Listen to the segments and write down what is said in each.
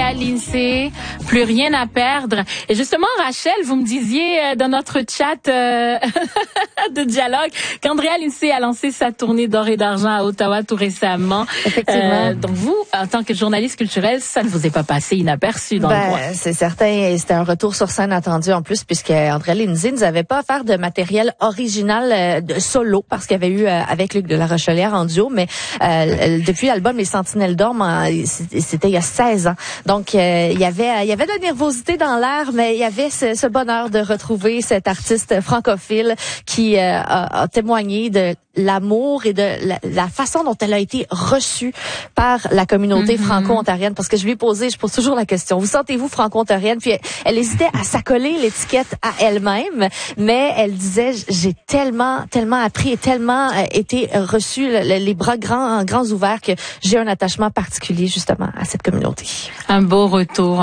Andrea Lindsay, plus rien à perdre. Et justement, Rachel, vous me disiez dans notre chat de dialogue qu'Andrea Lindsay a lancé sa tournée d'or et d'argent à Ottawa tout récemment. Effectivement. Donc vous, en tant que journaliste culturelle, ça ne vous est pas passé inaperçu dans le coin. C'est certain, et c'était un retour sur scène attendu en plus, puisque Andrea Lindsay nous avait pas offert de matériel original de solo, parce qu'il y avait eu avec Luc de la Rochelière en duo, mais depuis l'album Les Sentinelles d'Or, c'était il y a 16 ans. Donc il y avait de la nervosité dans l'air, mais il y avait ce bonheur de retrouver cet artiste francophile qui a témoigné de l'amour et de la façon dont elle a été reçue par la communauté franco-ontarienne. Parce que je pose toujours la question, vous sentez-vous franco-ontarienne? Puis elle hésitait à s'accoler l'étiquette à elle-même, mais elle disait, j'ai tellement appris et tellement été reçue les bras grands ouverts que j'ai un attachement particulier justement à cette communauté. Un beau retour.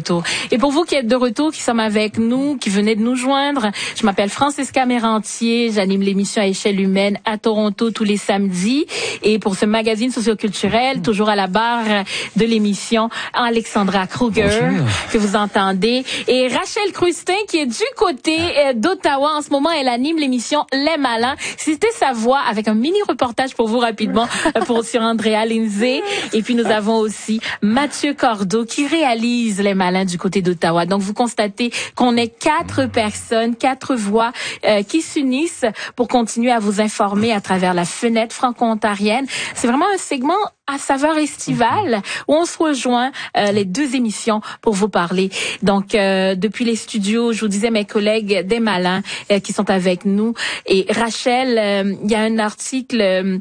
Et pour vous qui êtes de retour, qui sommes avec nous, qui venez de nous joindre, je m'appelle Francisca Mérantier, j'anime l'émission à échelle humaine à Toronto tous les samedis. Et pour ce magazine socioculturel, toujours à la barre de l'émission, Alexandra Kruger, que vous entendez. Et Rachel Crustin, qui est du côté d'Ottawa. En ce moment, elle anime l'émission Les Malins. C'était sa voix avec un mini-reportage pour vous rapidement sur Andrea Lindsay. Et puis nous avons aussi Mathieu Cordeau qui réalise Les Malins du côté d'Ottawa. Donc vous constatez qu'on est 4 personnes, 4 voix qui s'unissent pour continuer à vous informer à travers la fenêtre franco-ontarienne. C'est vraiment un segment à saveur estivale où on se rejoint les deux émissions pour vous parler. Donc depuis les studios, je vous disais mes collègues des Malins qui sont avec nous. Et Rachel, il y a un article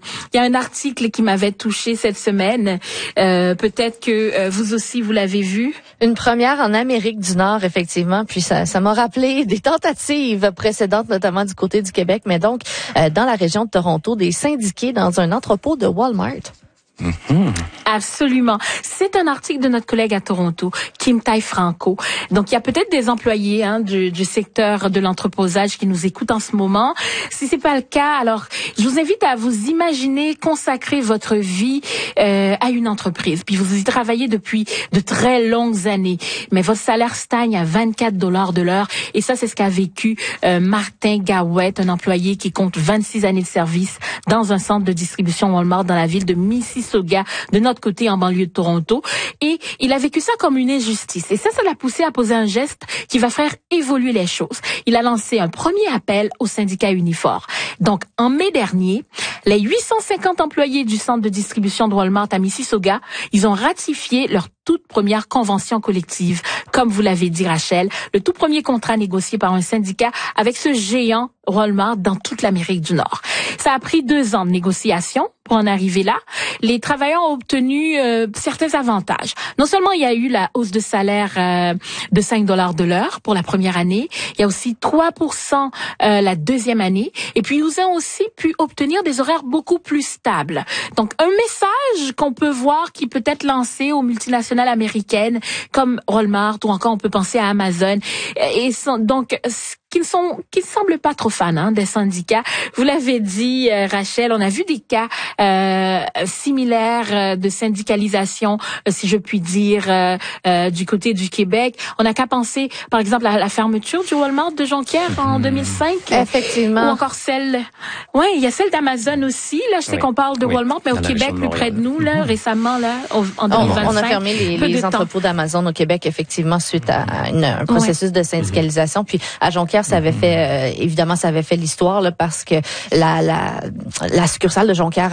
qui m'avait touchée cette semaine. Peut-être que vous aussi vous l'avez vu. Une première en Amérique du Nord, effectivement. Puis ça m'a rappelé des tentatives précédentes, notamment du côté du Québec, mais donc dans la région de Toronto, des syndiqués dans un entrepôt de Walmart. Absolument. C'est un article de notre collègue à Toronto, Kim Tai Franco. Donc, il y a peut-être des employés du secteur de l'entreposage qui nous écoutent en ce moment. Si c'est pas le cas, alors je vous invite à vous imaginer consacrer votre vie à une entreprise. Puis vous y travaillez depuis de très longues années, mais votre salaire stagne à 24 $ de l'heure. Et ça, c'est ce qu'a vécu Martin Gawet, un employé qui compte 26 années de service dans un centre de distribution Walmart dans la ville de Mississauga, de notre côté en banlieue de Toronto. Et il a vécu ça comme une injustice. Et ça l'a poussé à poser un geste qui va faire évoluer les choses. Il a lancé un premier appel aux syndicats Unifor. Donc, en mai dernier, les 850 employés du centre de distribution de Walmart à Mississauga, ils ont ratifié leur toute première convention collective. Comme vous l'avez dit, Rachel, le tout premier contrat négocié par un syndicat avec ce géant Walmart dans toute l'Amérique du Nord. Ça a pris 2 ans de négociation pour en arriver là. Les travailleurs ont obtenu certains avantages. Non seulement il y a eu la hausse de salaire de 5 $ de l'heure pour la première année, il y a aussi 3% la deuxième année. Et puis nous avons aussi pu obtenir des horaires beaucoup plus stables. Donc un message qu'on peut voir qui peut être lancé aux multinationales américaines comme Walmart ou encore on peut penser à Amazon. Et donc qui ne semblent pas trop fans des syndicats. Vous l'avez dit, Rachel, on a vu des cas similaires de syndicalisation, si je puis dire, du côté du Québec. On n'a qu'à penser, par exemple, à la fermeture du Walmart de Jonquière en 2005. Effectivement. Ou encore celle... Oui, il y a celle d'Amazon aussi. Là, je sais qu'on parle de Walmart, mais au Québec, plus près de nous, là, récemment, là, en 2025. On a fermé les entrepôts d'Amazon au Québec, effectivement, suite à un processus de syndicalisation. Puis à Jonquière, ça avait fait, évidemment, ça avait fait l'histoire, là, parce que la succursale de Jonquière